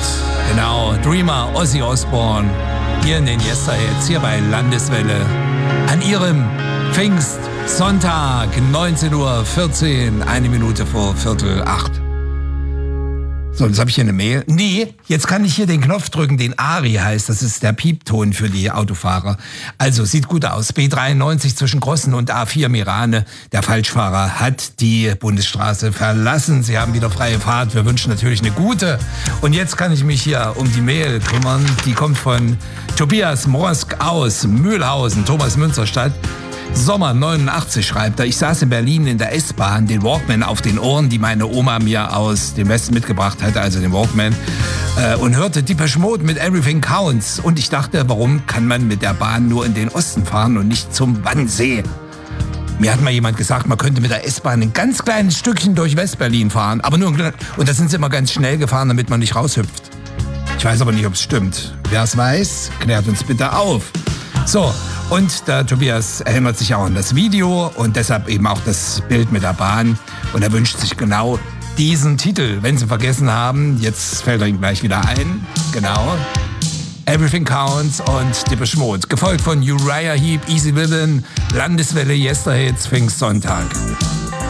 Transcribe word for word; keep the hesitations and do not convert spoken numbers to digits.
Genau, Dreamer, Ozzy Osbourne. Hier in den Yesterhits, hier bei Landeswelle. An ihrem Pfingstsonntag, neunzehn Uhr vierzehn, eine Minute vor Viertel acht. So, jetzt habe ich hier eine Mail. Nee, jetzt kann ich hier den Knopf drücken, den Ari heißt. Das ist der Piepton für die Autofahrer. Also, sieht gut aus. B dreiundneunzig zwischen Grossen und A vier Mirane. Der Falschfahrer hat die Bundesstraße verlassen. Sie haben wieder freie Fahrt. Wir wünschen natürlich eine gute. Und jetzt kann ich mich hier um die Mail kümmern. Die kommt von Tobias Morsk aus Mühlhausen, Thomas Münsterstadt. Sommer neunundachtzig schreibt er, ich saß in Berlin in der S-Bahn, den Walkman auf den Ohren, die meine Oma mir aus dem Westen mitgebracht hatte, also den Walkman, äh, und hörte Depeche Mode mit Everything Counts. Und ich dachte, warum kann man mit der Bahn nur in den Osten fahren und nicht zum Wannsee? Mir hat mal jemand gesagt, man könnte mit der S-Bahn ein ganz kleines Stückchen durch West-Berlin fahren, aber nur ein, und da sind sie immer ganz schnell gefahren, damit man nicht raushüpft. Ich weiß aber nicht, ob es stimmt. Wer es weiß, klärt uns bitte auf. So, und der Tobias erinnert sich auch an das Video und deshalb eben auch das Bild mit der Bahn. Und er wünscht sich genau diesen Titel. Wenn Sie vergessen haben, jetzt fällt er ihm gleich wieder ein. Genau. Everything Counts und Depeche Mode. Gefolgt von Uriah Heep, Easy Livin', Landeswelle, Yesterhits, Pfingstsonntag.